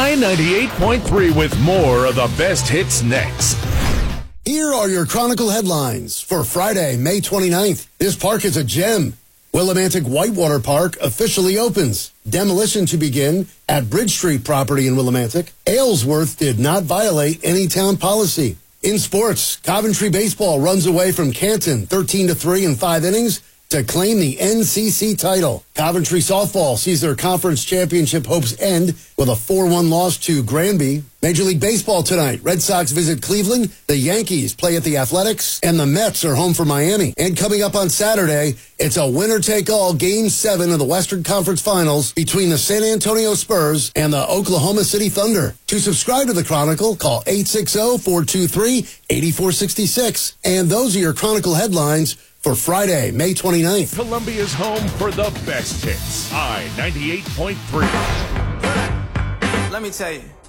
I-98.3 with more of the best hits next. Here are your Chronicle headlines for Friday, May 29th. This park is a gem. Willimantic Whitewater Park officially opens. Demolition to begin at Bridge Street property in Willimantic. Aylesworth did not violate any town policy. In sports, Coventry baseball runs away from Canton 13-3 in 5 innings to claim the NCC title. Coventry softball sees their conference championship hopes end with a 4-1 loss to Granby. Major League Baseball tonight. Red Sox visit Cleveland. The Yankees play at the Athletics. And the Mets are home for Miami. And coming up on Saturday, it's a winner-take-all Game 7 of the Western Conference Finals between the San Antonio Spurs and the Oklahoma City Thunder. To subscribe to the Chronicle, call 860-423-8466. And those are your Chronicle headlines for Friday, May 29th. Columbia's home for the best hits. I-98.3. Let me tell you.